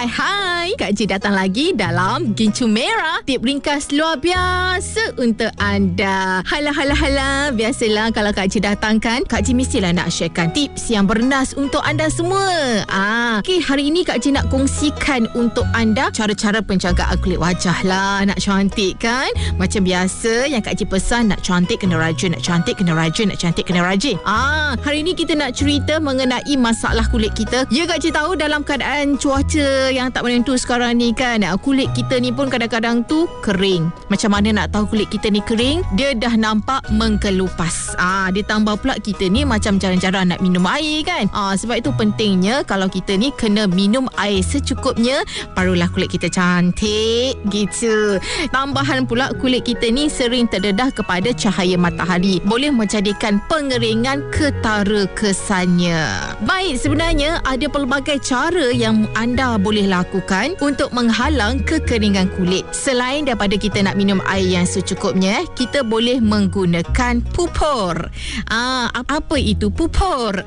Hai, Kak Ji datang lagi dalam Gincu Merah, tip ringkas luar biasa untuk anda. Hala. Biasalah kalau Kak Ji datang kan, Kak Ji mestilah nak sharekan tips yang bernas untuk anda semua. Okay, hari ini Kak Ji nak kongsikan untuk anda cara-cara penjagaan kulit wajah lah. Nak cantik kan? Macam biasa yang Kak Ji pesan, nak cantik kena rajin, nak cantik kena rajin, nak cantik kena rajin. Hari ini kita nak cerita mengenai masalah kulit kita. Ya, Kak Ji tahu dalam keadaan cuaca yang tak menentu sekarang ni kan, kulit kita ni pun kadang-kadang tu kering. Macam mana nak tahu kulit kita ni kering? Dia dah nampak mengkelupas. Ditambah pula kita ni macam jarang-jarang nak minum air kan. Sebab itu pentingnya kalau kita ni kena minum air secukupnya, barulah kulit kita cantik gitu. Tambahan pula kulit kita ni sering terdedah kepada cahaya matahari, boleh menjadikan pengeringan ketara kesannya. Baik, sebenarnya ada pelbagai cara yang anda boleh lakukan untuk menghalang kekeringan kulit. Selain daripada kita nak minum air yang secukupnya, kita boleh menggunakan pupur. Apa itu pupur?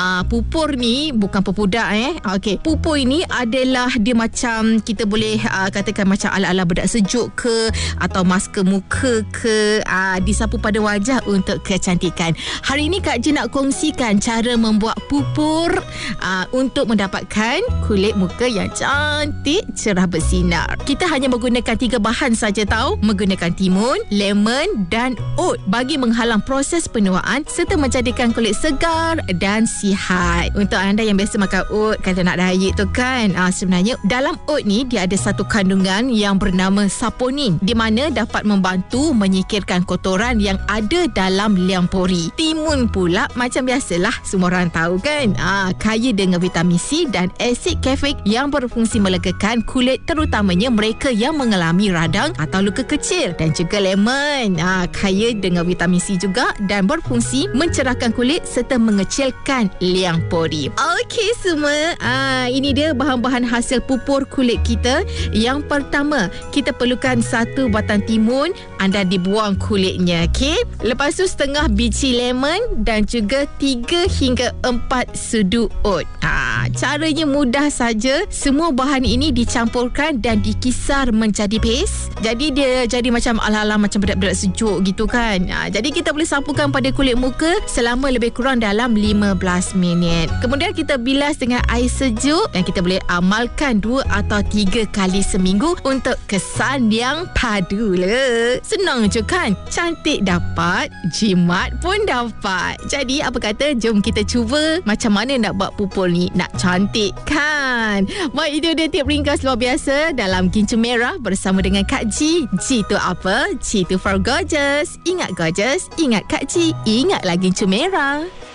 Pupur ni bukan pepudak Okey, pupur ini adalah dia macam kita boleh katakan macam ala-ala bedak sejuk ke, atau masker muka ke, disapu pada wajah untuk kecantikan. Hari ini Kak Ji nak kongsikan cara membuat pupur untuk mendapatkan kulit muka yang cantik, cerah bersinar. Kita hanya menggunakan 3 bahan saja tahu, menggunakan timun, lemon dan oat bagi menghalang proses penuaan serta menjadikan kulit segar dan sihat. Untuk anda yang biasa makan oat kalau nak diet tu kan, sebenarnya dalam oat ni dia ada satu kandungan yang bernama saponin, di mana dapat membantu menyingkirkan kotoran yang ada dalam liang pori. Timun pula macam biasalah semua orang tahu kan, kaya dengan vitamin C dan asid kefik yang berfungsi melegakan kulit, terutamanya mereka yang mengalami radang atau luka kecil. Dan juga lemon, kaya dengan vitamin C juga dan berfungsi mencerahkan kulit serta mengecilkan liang pori. Okey semua, ini dia bahan-bahan hasil pupur kulit kita. Yang pertama, kita perlukan 1 batang timun, anda dibuang kulitnya. Okey, lepas tu setengah biji lemon dan juga 3 hingga 4 sudu oat. Caranya mudah saja. Semua bahan ini dicampurkan dan dikisar menjadi paste. Jadi dia jadi macam ala-ala macam bedak-bedak sejuk gitu kan. Jadi kita boleh sapukan pada kulit muka selama lebih kurang dalam 15 minit. Kemudian kita bilas dengan air sejuk dan kita boleh amalkan 2 atau 3 kali seminggu untuk kesan yang padu lah. Senang je kan? Cantik dapat, jimat pun dapat. Jadi apa kata, jom kita cuba macam mana nak buat pupur ni nak cantik kan. Baik, itu dia tip ringkas luar biasa dalam Gincu Merah bersama dengan Kak Ji. Ji tu apa? Ji tu for gorgeous. Ingat gorgeous, ingat Kak Ji, ingatlah Gincu Merah.